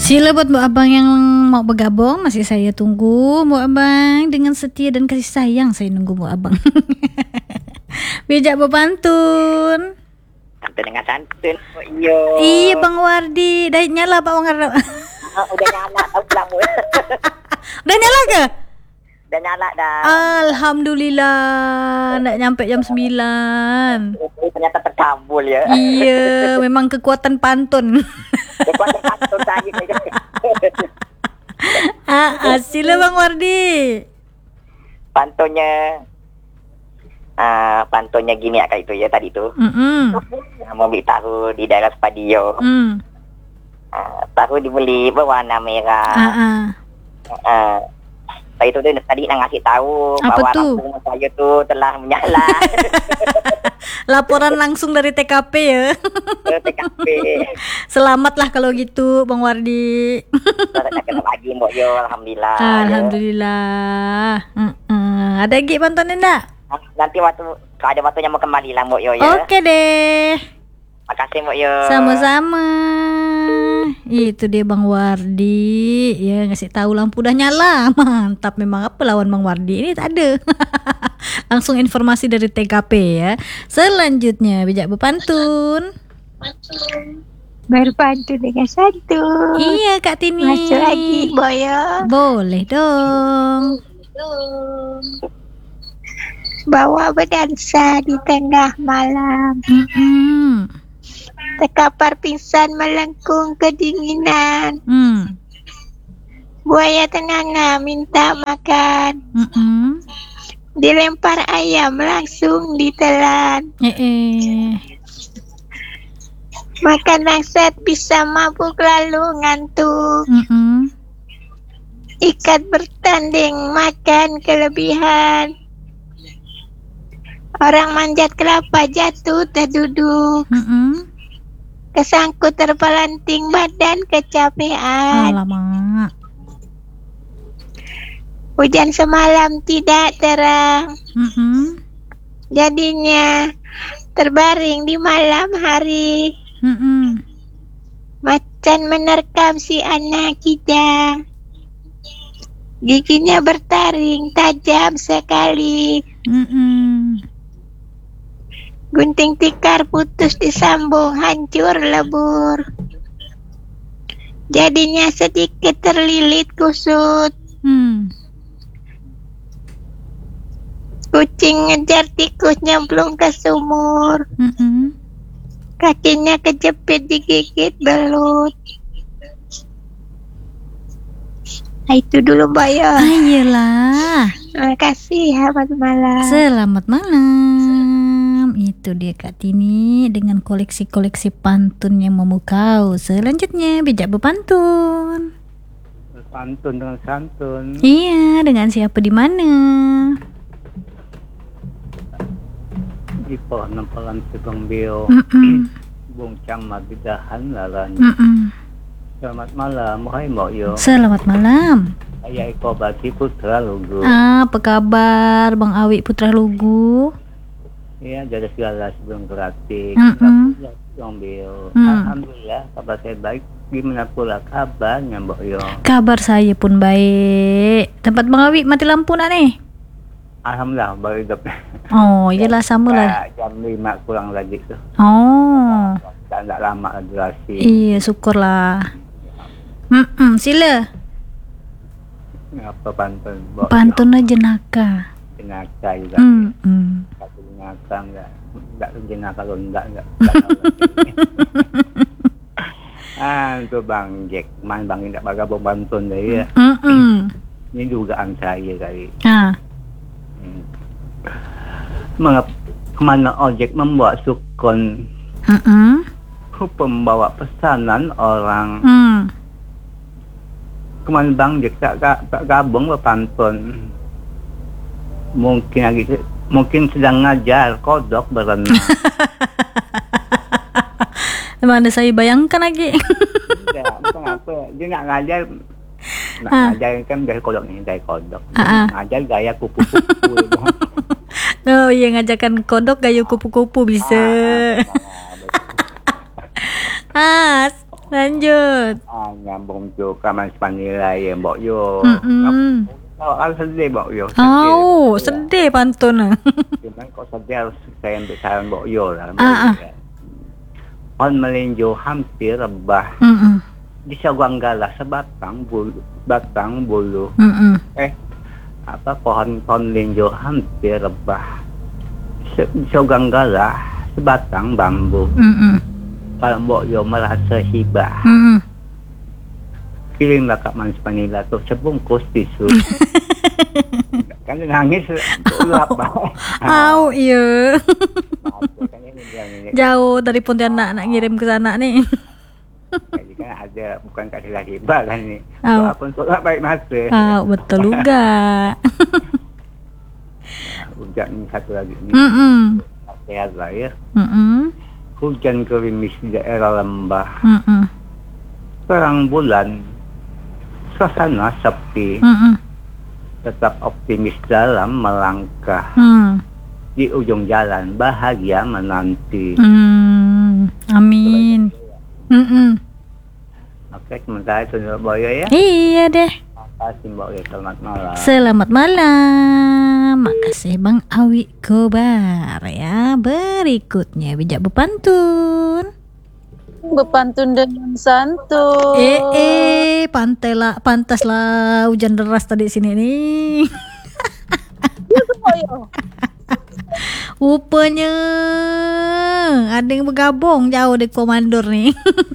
Sila buat Mbak Abang yang mau bergabung, masih saya tunggu Mbak Abang dengan setia dan kasih sayang. Saya nunggu Mbak Abang. Bijak berpantun. Santun dengan santun. Oh, iya. Iya Bang Wardi, dah nyala Pak Bang Wardi. Udah nyala, tahu kamu. Udah nyala ke? Udah nyala dah. Alhamdulillah, nak nyampe jam 9. Ternyata terkabul ya. Iya, memang kekuatan pantun. Kekuatan pantun saya. Sila Bang Wardi. Pantunnya gini ya kayak itu ya tadi tuh. Mau beli tahu di daerah Spadio. Tahu dibeli berwarna merah. Itu tadi ngasih tahu bahwa lampu saya tuh telah menyala. Laporan langsung dari TKP ya. TKP. Selamatlah kalau gitu Bang Wardi. Kena pagi Mbok yo, alhamdulillah. Alhamdulillah. Ada lagi bantuan enggak? Nanti kalau ada waktunya mau kembali lah Mbok yo ya. Oke deh. Makasih Mbok yo. Sama-sama. Itu dia Bang Wardi ya, ngasih tahu lampu udah nyala. Mantap memang, apa lawan Bang Wardi ini tak ada. Langsung informasi dari TKP ya. Selanjutnya bijak berpantun. Berpantun dengan santun. Iya Kak Tini. Masuk lagi Boyo. Boleh dong. Bawa berdansa di tengah malam. Terkapar pingsan melengkung kedinginan. Buaya tenganga minta makan. Dilempar ayam langsung ditelan. Makan langsat bisa mabuk lalu ngantuk. Ikat bertanding makan kelebihan. Orang manjat kelapa jatuh terduduk. Kesangkut terpelanting badan kecapean. Alamak. Hujan semalam tidak terang. Jadinya terbaring di malam hari. Macan menerkam si anak kita. Giginya bertaring tajam sekali. Gunting tikar putus disambung hancur lebur. Jadinya sedikit terlilit kusut. Kucing ngejar tikus nyemplung ke sumur. Kakinya kejepit digigit belut. Itu dulu Mbak ya. Ayolah. Terima kasih, selamat malam. Selamat malam. Itu dia Kak Tini dengan koleksi-koleksi pantun yang memukau. Selanjutnya bijak berpantun. Berpantun dengan santun. Iya, dengan siapa di mana? Di pohon nempelan Sugeng Bio. Bungcang magidahan lalan. Selamat malam, hai Mbak Yo. Selamat malam. Saya Eko Bati Putra Lugu. Apa kabar Bang Awi Putra Lugu? Iya, jadi segala sebelum gratis. Sugeng Bio. Alhamdulillah, kabar saya baik. Gimana pula kabarnya Mbak Yo? Kabar saya pun baik. Tempat Bang Awi mati lampu nak nih? Alhamdulillah, baru hidup. Oh, iyalah sama lah. Jam 5 kurang lagi tuh. Oh. Tak lama durasi. Iya, syukurlah. Sila. Apa pantun? Pantun aja jenaka. Jenaka juga. Satu jenaka enggak jenaka kalau enggak. Itu Bang Jack, Bang enggak bagabong pantun deh ya. Ini dugaan saya kali. Kemana ojek membawa sukun? Pembawa pesanan orang. Kemana Bang Jack tak gabung berpantun? Mungkin sedang ngajar kodok berenang. Mana saya bayangkan lagi. Bukan apa, dia nak ngajar. Ngajar kan gaya kodok ni, gaya kodok. Ngajar gaya kupu-kupu. Oh iya, ngajarkan kodok gaya kupu-kupu bisa. Lanjut. Nyambung juga Mas Panila yang Mbok Yo. Kalau sedih Mbok Yo. Sedih pantun. Cuman kok sedih harus saya ambil saran Mbok Yo lah. On melinjo hampir rebah. Di Sawanggala sebatang bulu. Pohon linjo hampir rebah. Di Sawanggala sebatang bambu. Kalau Mbok Yo merasa hibah. Kirimlah Kak Mas Panila tuh sebungkus tisu. Kan nangis apa? Iya. Jauh dari Pontianak nak ngirim ke sana nih. Jadi kan ada bukan kasih lagi kan nih. Walaupun tolak baik masa. Betul juga. Hujan satu lagi nih. Sehat lah ya. Hujan gerimis di daerah lembah. Terang bulan, suasana sepi. Tetap optimis dalam melangkah. Di ujung jalan bahagia menanti. Amin. Oke, sementara itu Mbok Yo ya. Iya deh. Makasih Mbok Yo, selamat malam. Selamat malam. Makasih Bang Awi Kobar ya. Berikutnya bijak berpantun. Berpantun dengan santun. Pantaslah hujan deras tadi sini nih. Rupanya ada yang bergabung jauh dari komandor nih.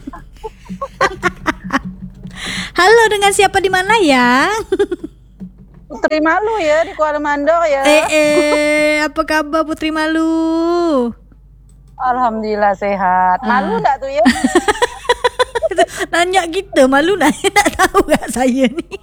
Halo, dengan siapa di mana ya? Putri Malu ya di Kuala Mandor ya. Apa kabar Putri Malu? Alhamdulillah sehat. Malu enggak tuh ya? Nanya gitu, malu nanya, tak tahu gak saya nih.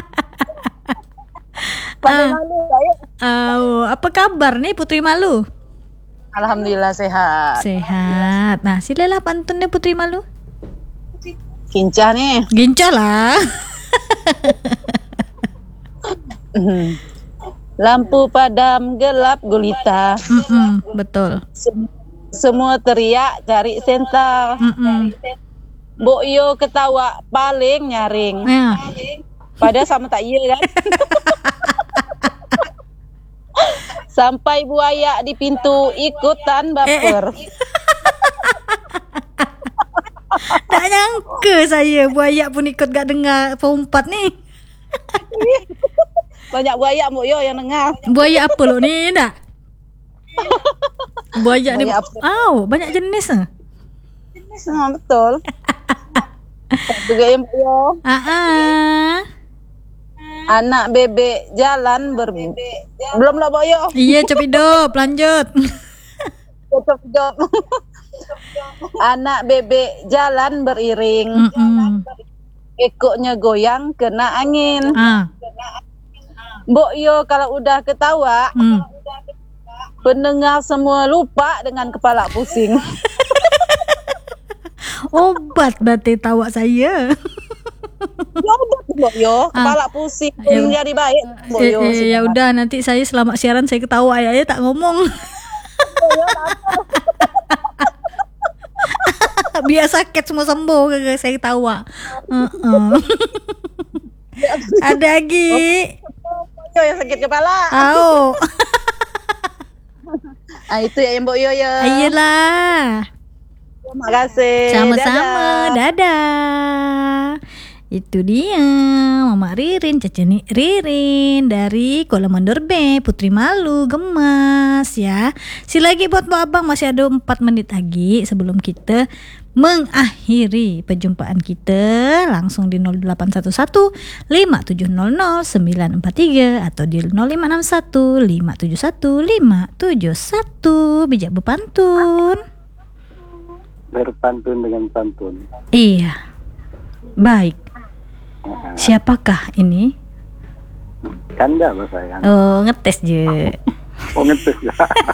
Malu saya. Apa kabar nih Putri Malu? Alhamdulillah sehat. Sehat. Nah, silalah pantunnya Putri Malu. Gincah nih. Gincah lah. Lampu padam gelap gulita. Betul. Semua teriak cari senter. Mbok Yo ketawa paling nyaring. Padahal sama tak iya kan. Sampai buaya di pintu ikutan baper. Tak nyangka saya buaya pun ikut gak dengar pompat nih. Banyak buaya Mbok Yo yang dengar. Buaya apa lo ni nak? Buaya ni. Banyak jenis. Betul. Juga yang Mbok Yo. Anak bebek jalan belum lah Mbok Yo. Iya, cop hidup, lanjut. Cop hidup. Anak bebek jalan beriring. Ekoknya goyang kena angin. Mbok Yo kalau udah ketawa, pendengar semua lupa dengan kepala pusing. Obat berarti tawa saya. Ya udah Mbok Yo, kepala pusing jadi baik Mbok Yo. Ya udah, nanti saya selama siaran saya ketawa ya tak ngomong. Biar sakit semua sembuh saya ketawa. Ada lagi. Yo yang sakit kepala. Itu ya Mbok Yo ya. Iyalah. Terima kasih. Sama-sama. Dadah. Itu dia Mama Ririn, Caca Ririn dari Kuala Mandor B, Putri Malu, gemas ya. Lagi buat Mbak Abang, masih ada 4 menit lagi sebelum kita mengakhiri perjumpaan kita. Langsung di 0811 5700 943 atau di 0561 571 571. Bijak berpantun. Berpantun dengan pantun. Iya. Baik. Siapakah ini? Kanda Mas sayang. Ngetes je. Ngetes ya.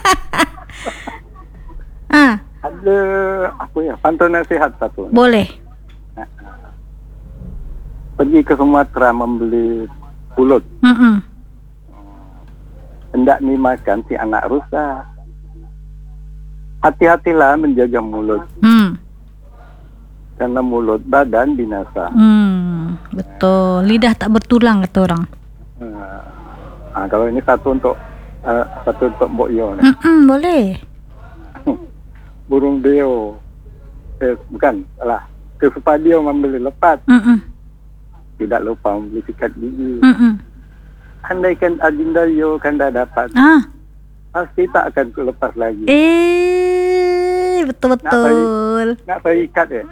Ada apa ya? Pantun nasihat satu. Boleh. Pergi ke Sumatera membeli pulut. Hendak dimakan si anak rusa. Hati-hatilah menjaga mulut. Karena mulut badan binasa. Betul. Lidah tak bertulang kata orang. Kalau ini satu untuk Mbok Yo. Boleh. Burung beo. Bukan, salah. Kesupadio membeli lepat. Tidak lupa membeli sikat gigi. Andaikan Adinda Yo kanda dapat. Pasti tak akan lepas lagi. Betul-betul. Nak saya ikat ya.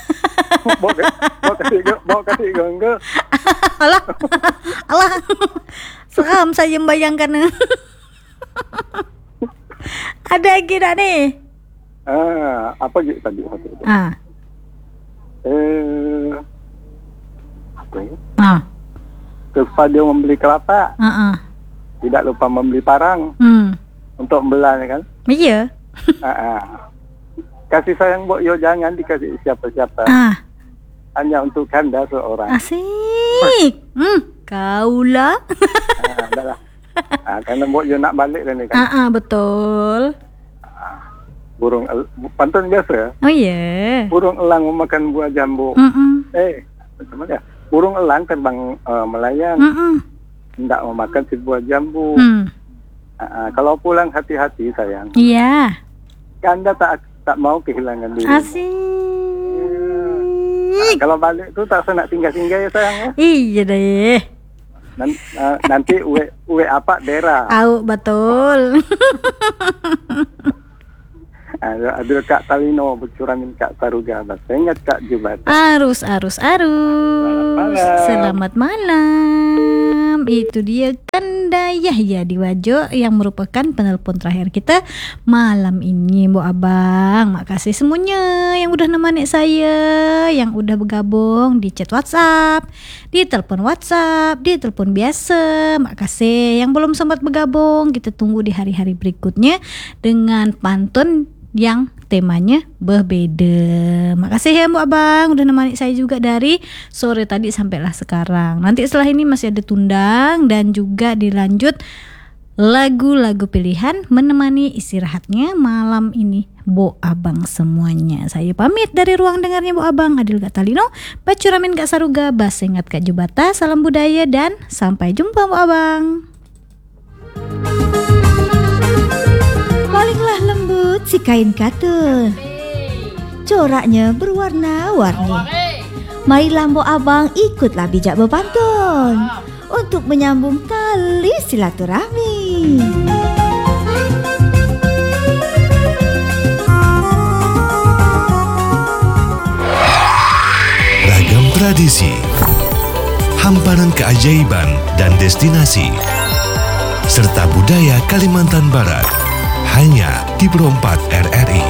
Bawa kasih gangga. Alah. Seram saya membayangkan. Ada lagi tak nih? Apa gitu tadi? Apa ya? Kepada membeli kelapa. Tidak lupa membeli parang. Untuk membelah kan? Iya. Kasih sayang Mbok Yo jangan dikasih siapa-siapa. Hanya untuk Kanda seorang. Asik. Kaulah. Karena Mbok Yo nak balik dah ni kan. Betul. Burung pantun biasa. Oh iya. Burung elang memakan buah jambu. Macam mana? Burung elang terbang melayang. Tidak memakan si buah jambu. Kalau pulang hati-hati sayang. Iya. Kanda tak mau kehilangan diri. Asik. Kalau balik tu tak nak tinggal-tinggal ya sayang ya. Iya deh. Nanti uwe apa daerah. Betul. Ada Kak Talino bercuramin Kak Saruga. Ingat Kak Jubat. Arus. Selamat malam. Itu dia Kanda Yahya di Wajo yang merupakan penelpon terakhir kita malam ini, Mbok Abang. Makasih semuanya yang udah nemani saya, yang udah bergabung di chat WhatsApp, di telepon WhatsApp, di telepon biasa. Makasih yang belum sempat bergabung. Kita tunggu di hari-hari berikutnya dengan pantun yang temanya berbeda. Makasih ya Mbak Abang udah nemani saya juga dari sore tadi sampailah sekarang. Nanti setelah ini masih ada tundang dan juga dilanjut lagu-lagu pilihan menemani istirahatnya malam ini Mbok Abang semuanya. Saya pamit dari ruang dengarnya Mbok Abang. Adil Kak Talino, Bacuramin Kak Saruga, Basengat Kak Jubata. Salam budaya dan sampai jumpa Mbok Abang. Palinglah lembut si kain katun, coraknya berwarna-warni. Marilah Mbok Abang ikutlah bijak berpantun untuk menyambung tali silaturahmi. Ragam tradisi, hamparan keajaiban dan destinasi, serta budaya Kalimantan Barat. Hanya di Pro 4 RRI.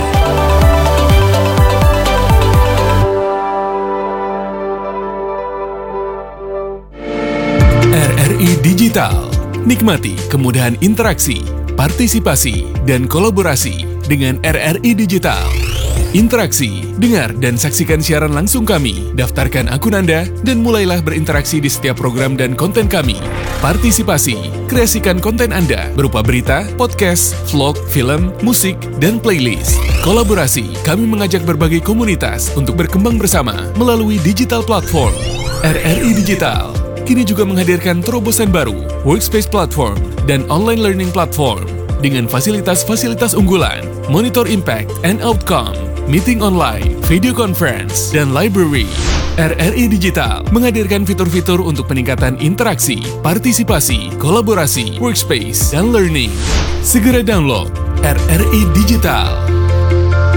RRI Digital. Nikmati kemudahan interaksi, partisipasi, dan kolaborasi dengan RRI Digital. Interaksi, dengar dan saksikan siaran langsung kami, daftarkan akun Anda, dan mulailah berinteraksi di setiap program dan konten kami. Partisipasi, kreasikan konten Anda berupa berita, podcast, vlog, film, musik, dan playlist. Kolaborasi, kami mengajak berbagai komunitas untuk berkembang bersama melalui digital platform. RRI Digital kini juga menghadirkan terobosan baru, workspace platform, dan online learning platform dengan fasilitas-fasilitas unggulan, monitor impact and outcome, meeting online, video conference, dan library. RRI Digital menghadirkan fitur-fitur untuk peningkatan interaksi, partisipasi, kolaborasi, workspace, dan learning. Segera download RRI Digital.